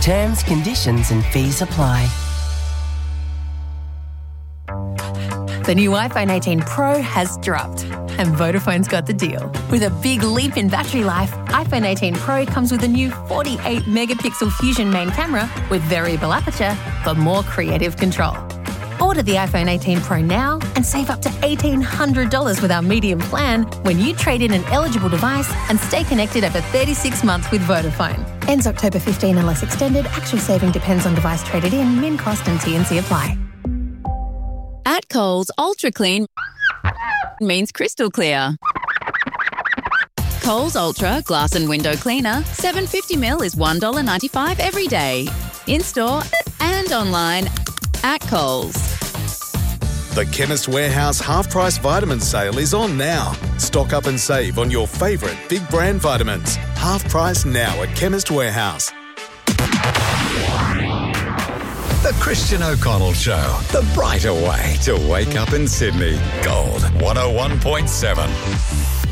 Terms, conditions and fees apply. The new iPhone 18 Pro has dropped, and Vodafone's got the deal. With a big leap in battery life, iPhone 18 Pro comes with a new 48-megapixel Fusion main camera with variable aperture for more creative control. Order the iPhone 18 Pro now and save up to $1,800 with our medium plan when you trade in an eligible device and stay connected over 36 months with Vodafone. Ends October 15 unless extended. Actual saving depends on device traded in. Min cost and T&C apply. At Coles, Ultra Clean means crystal clear. Coles Ultra Glass and Window Cleaner, 750ml is $1.95 every day. In-store and online at Coles. The Chemist Warehouse half-price vitamin sale is on now. Stock up and save on your favourite big brand vitamins. Half price now at Chemist Warehouse. The Christian O'Connell Show, the brighter way to wake up in Sydney. Gold 101.7.